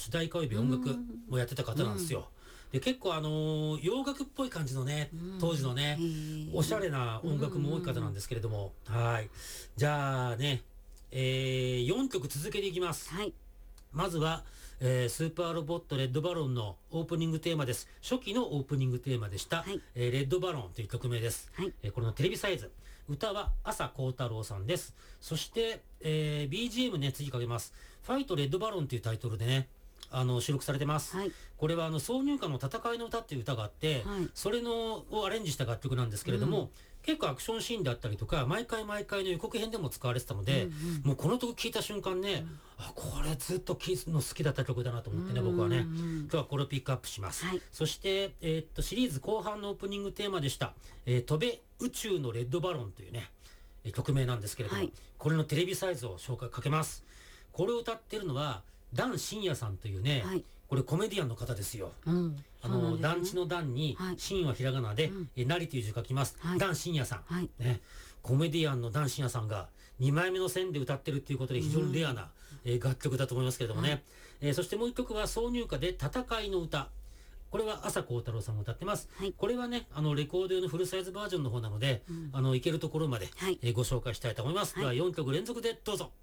主題歌及び音楽もやってた方なんですよ。で、結構洋楽っぽい感じのね、当時のね、おしゃれな音楽も多い方なんですけれども、はい。じゃあね、4曲続けていきます。 はい。 まずは、スーパーロボットレッドバロンのオープニングテーマです。初期のオープニングテーマでした。 はい。 レッドバロンという曲名です。 はい。 これのテレビサイズ。歌は朝幸太郎さんです。そして、BGM ね、次かけます。ファイトレッドバロンというタイトルでね、収録されてます。 はい。 これは挿入歌の戦いの歌っていう歌があって、 はい。 それのをアレンジした楽曲なんですけれども、結構アクションシーンであったりとか、毎回毎回の予告編でも使われてたので、もうこの曲聴いた瞬間ね、あ、これずっと聴くの好きだった曲だなと思ってね、僕はね、今日はこれをピックアップします。 はい。 そして、シリーズ後半のオープニングテーマでした、飛べ宇宙のレッドバロンというね、曲名なんですけれども、 はい。 これのテレビサイズをかけます。これを歌ってるのは、ダン信也さんというね、 はい。 これコメディアンの方ですよ。 そうなんですね団地の団に、信はひらがなで、なりという字書きます。ダン信也さん。 はい。 ね。コメディアンのダン信也さんが2枚目の線で歌ってるっていうことで非常にレアな、楽曲だと思いますけれどもね。そしてもう一曲は挿入歌で戦いの歌。これは朝幸太郎さんも歌ってます。 はい。 これはね、レコード用のフルサイズバージョンの方なので、いけるところまで、ご紹介したいと思います。では4曲連続でどうぞ。